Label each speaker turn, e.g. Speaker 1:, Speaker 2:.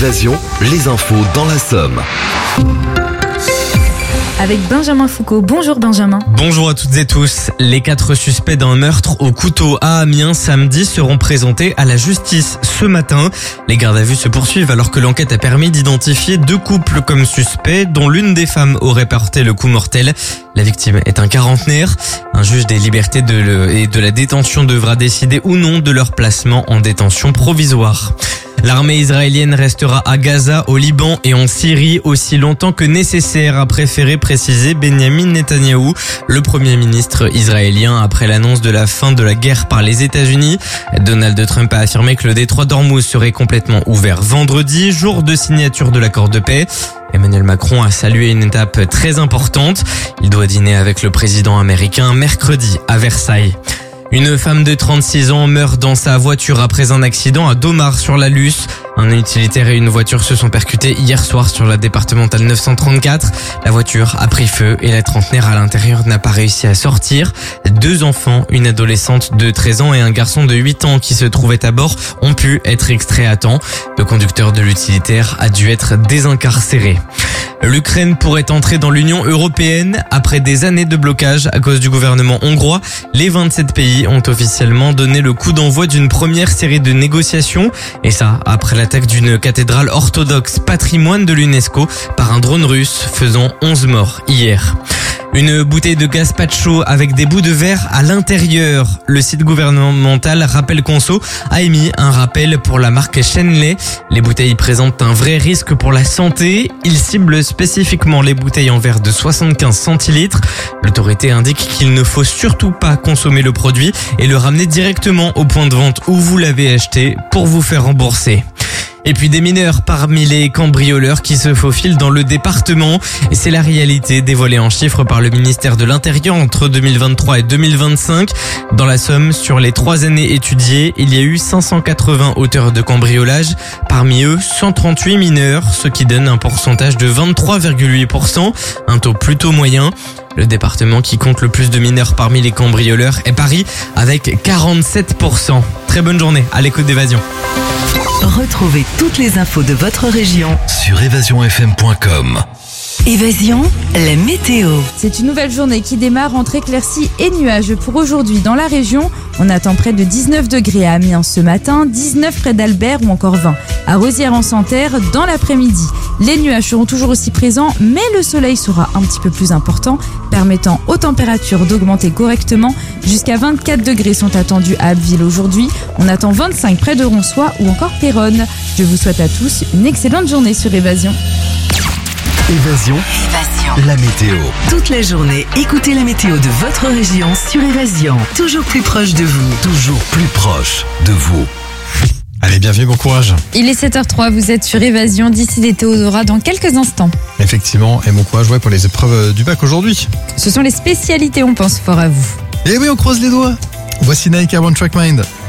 Speaker 1: Évasion, les infos dans la Somme.
Speaker 2: Avec Benjamin Foucault. Bonjour Benjamin.
Speaker 3: Bonjour à toutes et tous. Les 4 suspects d'un meurtre au couteau à Amiens samedi seront présentés à la justice ce matin. Les gardes à vue se poursuivent alors que l'enquête a permis d'identifier 2 couples comme suspects dont l'une des femmes aurait porté le coup mortel. La victime est un quarantenaire. Un juge des libertés et de la détention devra décider ou non de leur placement en détention provisoire. L'armée israélienne restera à Gaza, au Liban et en Syrie aussi longtemps que nécessaire, a préféré préciser Benjamin Netanyahou, le premier ministre israélien, après l'annonce de la fin de la guerre par les États-Unis. Donald Trump a affirmé que le détroit d'Ormuz serait complètement ouvert vendredi, jour de signature de l'accord de paix. Emmanuel Macron a salué une étape très importante. Il doit dîner avec le président américain mercredi à Versailles. Une femme de 36 ans meurt dans sa voiture après un accident à Domar-sur-la-Luce. Un utilitaire et une voiture se sont percutés hier soir sur la départementale 934. La voiture a pris feu et la trentenaire à l'intérieur n'a pas réussi à sortir. 2 enfants, une adolescente de 13 ans et un garçon de 8 ans qui se trouvaient à bord ont pu être extraits à temps. Le conducteur de l'utilitaire a dû être désincarcéré. L'Ukraine pourrait entrer dans l'Union européenne après des années de blocage à cause du gouvernement hongrois. Les 27 pays ont officiellement donné le coup d'envoi d'une première série de négociations. Et ça, après l'attaque d'une cathédrale orthodoxe patrimoine de l'UNESCO par un drone russe faisant 11 morts hier. Une bouteille de gazpacho avec des bouts de verre à l'intérieur. Le site gouvernemental Rappel Conso a émis un rappel pour la marque Schenley. Les bouteilles présentent un vrai risque pour la santé. Il cible spécifiquement les bouteilles en verre de 75 centilitres. L'autorité indique qu'il ne faut surtout pas consommer le produit et le ramener directement au point de vente où vous l'avez acheté pour vous faire rembourser. Et puis des mineurs parmi les cambrioleurs qui se faufilent dans le département. Et c'est la réalité dévoilée en chiffres par le ministère de l'Intérieur entre 2023 et 2025. Dans la Somme, sur les 3 années étudiées, il y a eu 580 auteurs de cambriolage. Parmi eux, 138 mineurs, ce qui donne un pourcentage de 23,8%, un taux plutôt moyen. Le département qui compte le plus de mineurs parmi les cambrioleurs est Paris avec 47%. Très bonne journée à l'écoute d'Évasion.
Speaker 4: Retrouvez toutes les infos de votre région
Speaker 1: Sur évasionfm.com.
Speaker 4: Évasion, la météo.
Speaker 2: C'est une nouvelle journée qui démarre entre éclaircies et nuages. Pour aujourd'hui, dans la région, on attend près de 19 degrés à Amiens ce matin, 19 près d'Albert ou encore 20 à Rosières-en-Santerre dans l'après-midi. Les nuages seront toujours aussi présents, mais le soleil sera un petit peu plus important, permettant aux températures d'augmenter correctement. Jusqu'à 24 degrés sont attendus à Abbeville aujourd'hui. On attend 25 près de Ronsoy ou encore Péronne. Je vous souhaite à tous une excellente journée sur Évasion.
Speaker 1: Évasion, la météo.
Speaker 4: Toute la journée, écoutez la météo de votre région sur Évasion. Toujours plus proche de vous.
Speaker 1: Toujours plus proche de vous.
Speaker 5: Allez, bienvenue, bon courage.
Speaker 2: Il est 7h03, vous êtes sur Évasion, d'ici des Théodora dans quelques instants.
Speaker 5: Effectivement, et bon courage pour les épreuves du bac aujourd'hui.
Speaker 2: Ce sont les spécialités, on pense fort à vous.
Speaker 5: Et oui, on croise les doigts. Voici Nike One Track Mind.